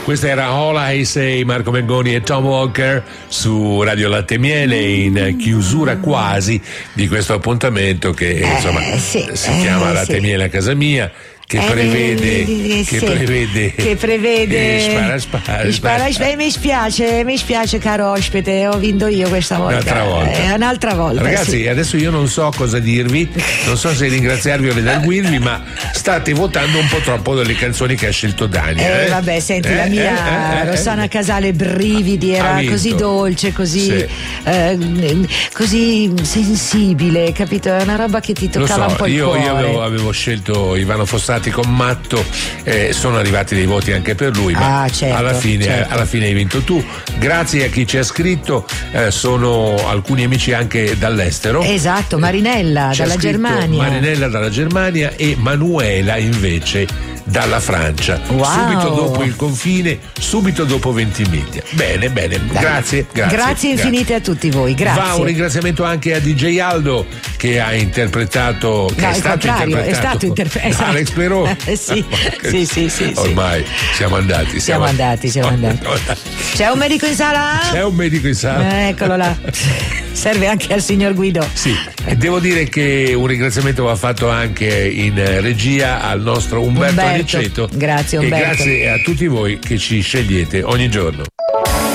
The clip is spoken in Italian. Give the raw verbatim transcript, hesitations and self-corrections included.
Questa era All I Say, Marco Mengoni e Tom Walker su Radio Latte e Miele, in chiusura quasi di questo appuntamento che eh, insomma sì, si eh, chiama Latte e sì. Miele a casa mia. Che prevede, eh, che sì, prevede, che prevede eh, spara, spara, spara, spara. Mi spiace, mi spiace, caro ospite, ho vinto io questa volta. Un'altra volta. Eh, un'altra volta. Ragazzi, sì. adesso io non so cosa dirvi, non so se ringraziarvi o redarguirvi, ma state votando un po' troppo delle canzoni che ha scelto Dani. Eh, Eh, vabbè, senti, eh, la mia eh, eh, Rossana eh. Casale brividi, Ha era vinto. così dolce, così, Sì. eh, così sensibile, capito? È una roba che ti Lo toccava so, un po' il io, cuore. io avevo, avevo scelto Ivano Fossati con Matto, eh, sono arrivati dei voti anche per lui, ma Ah, certo, alla, fine, certo. alla fine hai vinto tu. Grazie a chi ci ha scritto, eh, sono alcuni amici anche dall'estero. Esatto, Marinella Ci ha dalla scritto Germania. Marinella dalla Germania e Manuela invece dalla Francia. Wow. Subito dopo il confine, subito dopo Ventimiglia. Bene, bene, grazie, grazie. Grazie infinite a tutti voi, grazie. Va un ringraziamento anche a D J Aldo che ha interpretato, che No, è al stato contrario, è interpretato stato interpretato. da Alex Però. Eh, sì, sì, sì, sì, Ormai siamo andati. Siamo andati, siamo andati. C'è un medico in sala? C'è un medico in sala. Eh, eccolo là. Serve anche al signor Guido. Sì, e devo dire che un ringraziamento va fatto anche in regia al nostro Umberto, Umberto. Aniceto. Grazie, E Umberto. grazie a tutti voi che ci scegliete ogni giorno.